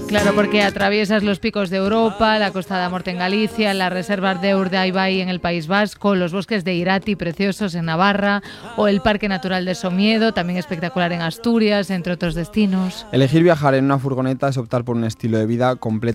Claro, porque atraviesas los picos de Europa, la Costa da Morte en Galicia, las reservas de Urdaibai en el País Vasco, los bosques de Irati preciosos en Navarra o el Parque Natural de Somiedo, también espectacular en Asturias, entre otros destinos. Elegir viajar en una furgoneta es optar por un estilo de vida completamente